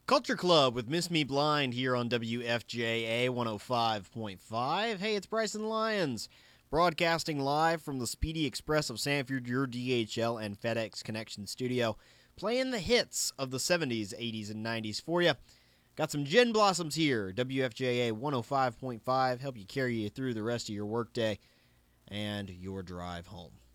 Culture Club with Miss Me Blind here on WFJA 105.5. Hey, it's Bryson Lyons, broadcasting live from the Speedy Express of Sanford, your DHL and FedEx Connection studio, playing the hits of the 70s, 80s, and 90s for you. Got some Gin Blossoms here, WFJA 105.5, help you carry you through the rest of your workday and your drive home.